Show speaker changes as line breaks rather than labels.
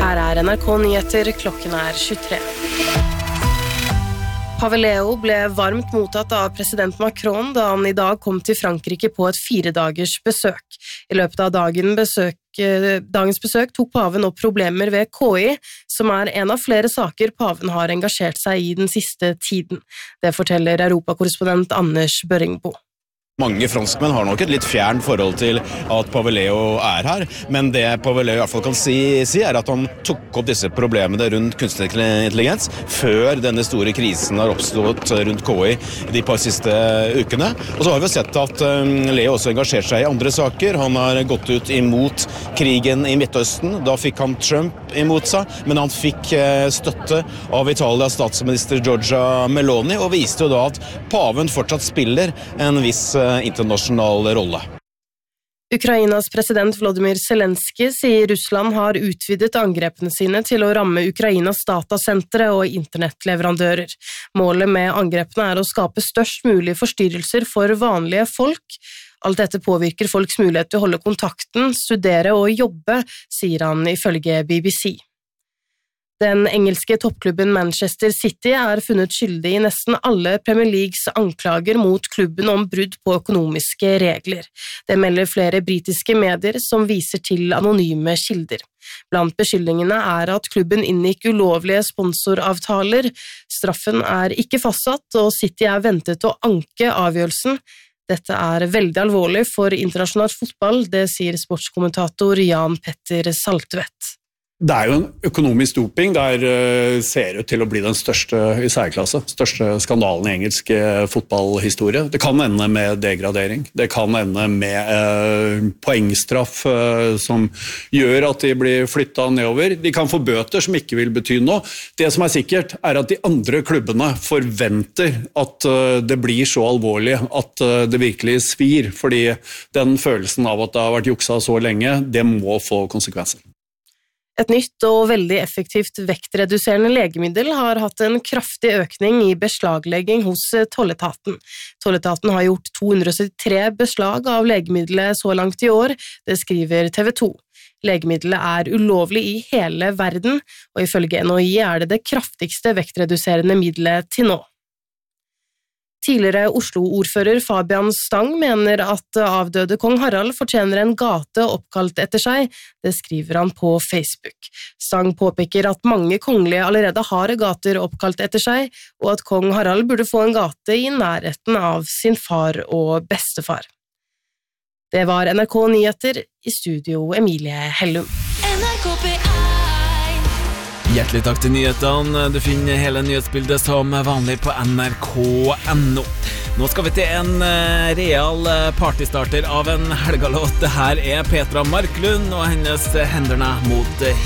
Her NRK Nyheter, klokken 23. Pave Leo ble varmt mottatt av president Macron da han I dag kom til Frankrike på et 4-dagers besøk. I løpet av dagens besøk tok paven opp problemer ved KI, som en av flere saker paven har engasjert seg I den siste tiden. Det forteller europakorrespondent Anders Børringbo.
Mange franskmenn har nok et litt fjern forhold til at Pave Leo her, men det Pave Leo I hvert fall kan si at han tok opp disse problemene rundt kunstig intelligens før denne store krisen har oppstått rundt KI de par siste ukene. Og så har vi sett at Leo også engasjerer seg I andre saker. Han har gått ut imot krigen I Midtøsten. Da fikk han Trump imot seg, men han fikk støtte av Italias statsminister Giorgia Meloni, og viste jo da at paven fortsatt spiller en viss internasjonal rolle.
Ukrainas president Volodymyr Zelensky sier Russland har utvidet angrepene sine til å ramme Ukrainas datasentre og internettleverandører. Målet med angrepene å skape størst mulig forstyrrelser for vanlige folk. Alt dette påvirker folks mulighet til å holde kontakten, studere og jobbe, sier han ifølge BBC. Den engelske toppklubben Manchester City funnet skyldig I nesten alle Premier Leagues anklager mot klubben om brudd på økonomiske regler. Det melder flere britiske medier som viser til anonyme kilder. Blant beskyldningene at klubben inngikk ulovlige sponsoravtaler. Straffen ikke fastsatt, og City ventet å anke avgjørelsen. Dette veldig alvorlig for internasjonal fotball, det sier sportskommentator Jan Petter Saltvedt.
Det jo en økonomisk doping, der ser ut til å bli den største I særklasse, største skandalen I engelsk fotballhistorie. Det kan ende med degradering, det kan ende med poengstraff som gjør at de blir flyttet nedover. De kan få bøter som ikke vil bety noe. Det som sikkert at de andre klubbene forventer at det blir så alvorlig at det virkelig svir, fordi den følelsen av at det har vært juksa så lenge, det må få konsekvenser.
Et nytt og veldig effektivt vektreduserende legemiddel har hatt en kraftig økning I beslaglegging hos tolletaten. Tolletaten har gjort 273 beslag av legemiddelet så langt I år, det skriver TV 2. Legemiddelet ulovlig I hele verden, og ifølge NHI det kraftigste vektreduserende middelet til nå. Tidligere Oslo-ordfører Fabian Stang mener at avdøde kong Harald fortjener en gate oppkalt etter seg, det skriver han på Facebook. Stang påpeker at mange kongelige allerede har gater oppkalt etter seg, og at kong Harald burde få en gate I nærheten av sin far og bestefar. Det var NRK Nyheter, I studio Emilie Hellum.
Hjertelig takk til nyhetene. Du finner hele nyhetsbildet som vanlig på nrk.no. Nå skal vi til en real partystarter av en helgalåt. Det her Petra Marklund og hennes Henderne mot